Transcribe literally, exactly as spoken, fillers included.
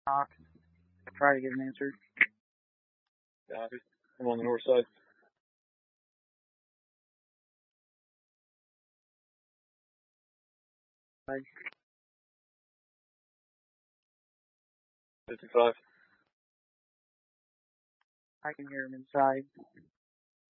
Knock. Try to get an answer. Copy. I'm on the north side. Bye. fifty-five. I can hear him inside.